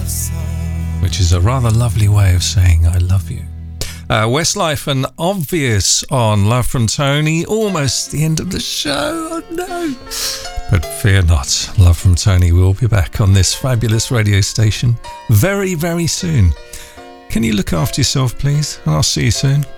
which is a rather lovely way of saying I love you. Westlife and Obvious on Love from Tony. Almost the end of the show, oh no. But fear not, Love from Tony will be back on this fabulous radio station very, very soon. Can you look after yourself, please? And I'll see you soon.